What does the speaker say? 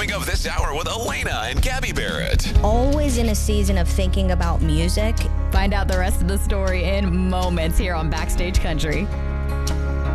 Coming up this hour with Elena and Gabby Barrett. Always in a season of thinking about music. Find out the rest of the story in moments here on Backstage Country.